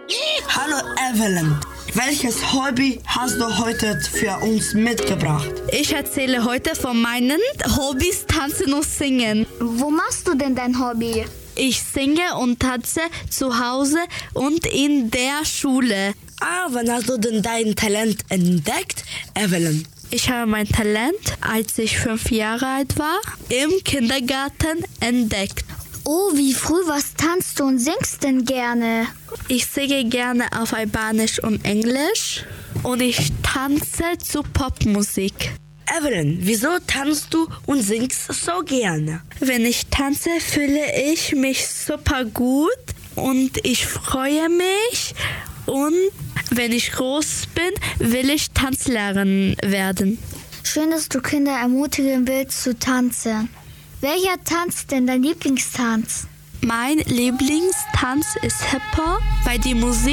Hallo Evelyn, welches Hobby hast du heute für uns mitgebracht? Ich erzähle heute von meinen Hobbys Tanzen und Singen. Wo machst du denn dein Hobby? Ich singe und tanze zu Hause und in der Schule. Wann hast du denn dein Talent entdeckt, Evelyn? Ich habe mein Talent, als ich 5 Jahre alt war, im Kindergarten entdeckt. Oh, wie früh, was tanzt du und singst denn gerne? Ich singe gerne auf Albanisch und Englisch und ich tanze zu Popmusik. Evelyn, wieso tanzt du und singst so gerne? Wenn ich tanze, fühle ich mich super gut und ich freue mich. Und wenn ich groß bin, will ich Tanzlehrerin werden. Schön, dass du Kinder ermutigen willst zu tanzen. Welcher Tanz ist denn dein Lieblingstanz? Mein Lieblingstanz ist Hip-Hop, weil die Musik